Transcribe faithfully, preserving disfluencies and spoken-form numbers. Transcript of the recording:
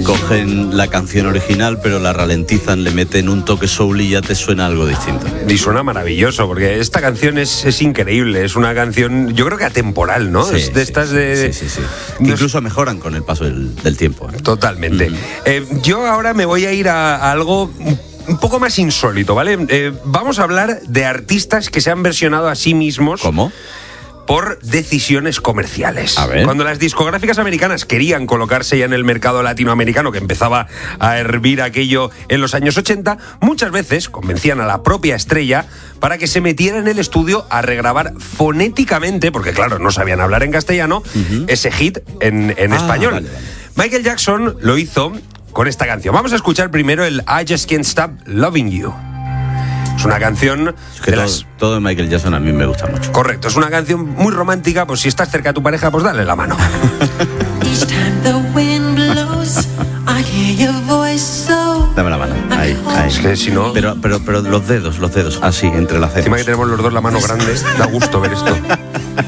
cogen la canción original, pero la ralentizan, le meten un toque soul y ya te suena algo distinto. Y suena maravilloso, porque esta canción es, es increíble, es una canción, yo creo que atemporal, ¿no? Sí, es de sí, estas de... Sí, sí, sí. No incluso es... mejoran con el paso del, del tiempo. ¿eh? Totalmente. Mm. Eh, yo ahora me voy a ir a, a algo... un poco más insólito, ¿vale? Eh, vamos a hablar de artistas que se han versionado a sí mismos. ¿Cómo? Por decisiones comerciales. A ver. Cuando las discográficas americanas querían colocarse ya en el mercado latinoamericano, que empezaba a hervir aquello en los años ochenta, muchas veces convencían a la propia estrella para que se metiera en el estudio a regrabar fonéticamente, porque claro, no sabían hablar en castellano, uh-huh. ese hit en, en ah, español. Vale, vale. Michael Jackson lo hizo con esta canción. Vamos a escuchar primero el I Just Can't Stop Loving You. Es una canción es que de todo, las... todo de Michael Jackson a mí me gusta mucho. Correcto, es una canción muy romántica, pues si estás cerca de tu pareja, pues dale la mano. Dame la mano. Ahí, ahí. Es que si no... Pero, pero, pero los dedos, los dedos, así, entrelazados. Encima que tenemos los dos la mano grande, da gusto ver esto.